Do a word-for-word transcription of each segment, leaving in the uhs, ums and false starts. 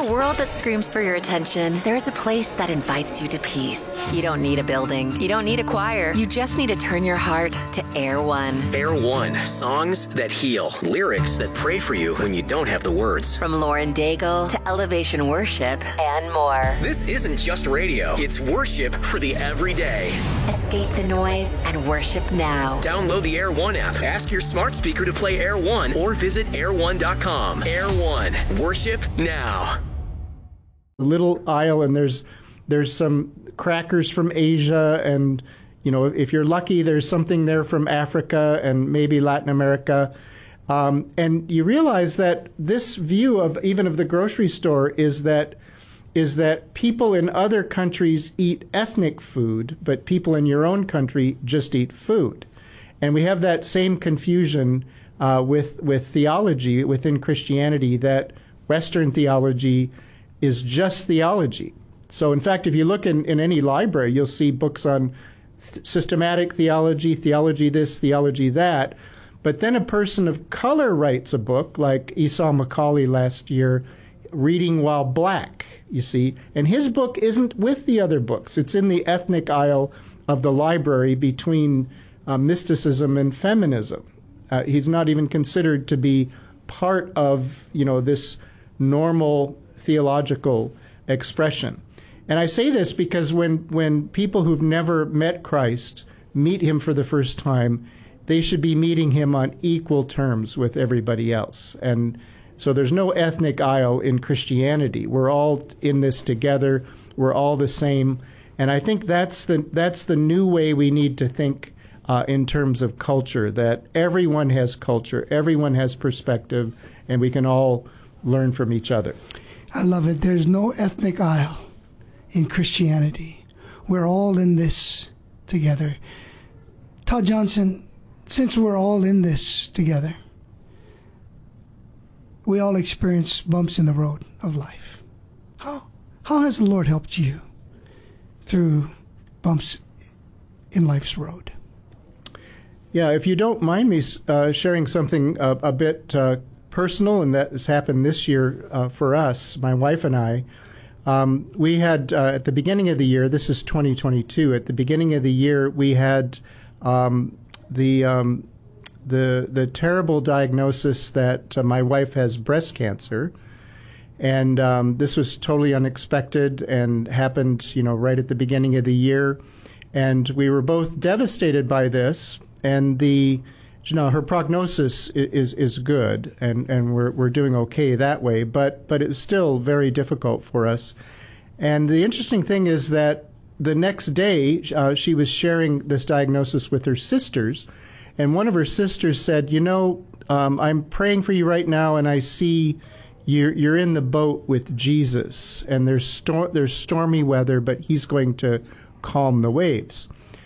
a world that screams for your attention, there's a place that invites you to peace. You don't need a building. You don't need a choir. You just need to turn your heart to Air One. Air One. Songs that heal. Lyrics that pray for you when you don't have the words. From Lauren Daigle to Elevation Worship and more. This isn't just radio. It's worship for the everyday. Escape the noise and worship now. Download the Air One app. Ask your smart speaker to play Air One or visit air one dot com. Air One. Worship now. Little aisle, and there's there's some crackers from Asia, and you know, if you're lucky, there's something there from Africa and maybe Latin America. Um, and you realize that this view of even of the grocery store is that is that people in other countries eat ethnic food, but people in your own country just eat food. And we have that same confusion uh, with with theology within Christianity, that Western theology is just theology. So in fact, if you look in, in any library, you'll see books on th- systematic theology, theology this, theology that. But then a person of color writes a book, like Esau McCaulley last year, Reading While Black, you see. And his book isn't with the other books. It's in the ethnic aisle of the library between uh, mysticism and feminism. Uh, he's not even considered to be part of, you know, this normal theological expression. And I say this because when, when people who've never met Christ meet him for the first time, they should be meeting him on equal terms with everybody else. And so there's no ethnic aisle in Christianity. We're all in this together. We're all the same. And I think that's the that's the new way we need to think uh, in terms of culture, that everyone has culture, everyone has perspective, and we can all learn from each other. I love it. There's no ethnic aisle in Christianity. We're all in this together. Todd Johnson, since we're all in this together, we all experience bumps in the road of life. How how has the Lord helped you through bumps in life's road? Yeah, if you don't mind me uh, sharing something uh, a bit uh, personal, and that has happened this year uh, for us, my wife and I. Um, we had, uh, at the beginning of the year, this is twenty twenty-two, at the beginning of the year, we had um, the um, the the terrible diagnosis that uh, my wife has breast cancer. And um, this was totally unexpected and happened, you know, right at the beginning of the year. And we were both devastated by this. And the, you know, her prognosis is is good, and, and we're we're doing okay that way. But but it was still very difficult for us. And the interesting thing is that the next day uh, she was sharing this diagnosis with her sisters, and one of her sisters said, "You know, um, I'm praying for you right now, and I see you're you're in the boat with Jesus, and there's stor- there's stormy weather, but he's going to calm the waves."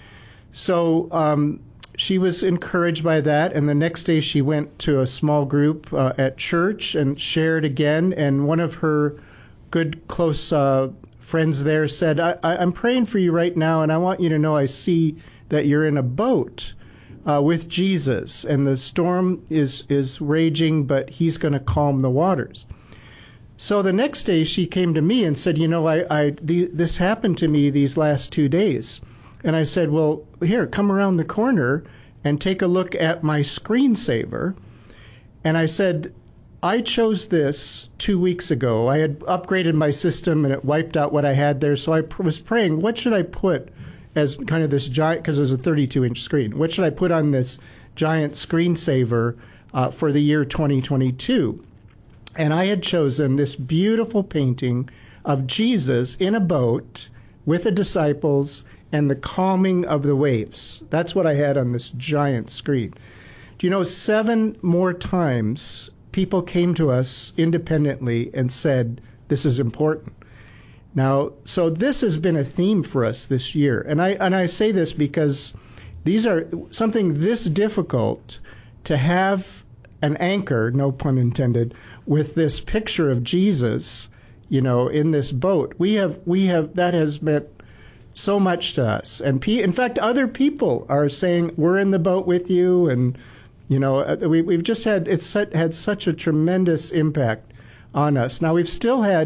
So um, she was encouraged by that, and the next day she went to a small group uh, at church and shared again, and one of her good, close uh, friends there said, I, I, I'm praying for you right now, and I want you to know I see that you're in a boat uh, with Jesus, and the storm is, is raging, but he's going to calm the waters. So the next day she came to me and said, you know, I, I the, this happened to me these last two days. And I said, well, here, come around the corner and take a look at my screensaver. And I said, I chose this two weeks ago. I had upgraded my system and it wiped out what I had there. So I pr- was praying, what should I put as kind of this giant, because it was a thirty-two inch screen, what should I put on this giant screensaver uh, for the year twenty twenty-two? And I had chosen this beautiful painting of Jesus in a boat with the disciples and the calming of the waves. That's what I had on this giant screen. Do you know, seven more times people came to us independently and said, this is important. Now, so this has been a theme for us this year. And I and I say this because these are something this difficult to have an anchor, no pun intended, with this picture of Jesus, you know, in this boat. We have, we have, that has meant so much to us. And pe- in fact, other people are saying, we're in the boat with you. And, you know, we, we've just had, it's had such a tremendous impact on us. Now, we've still had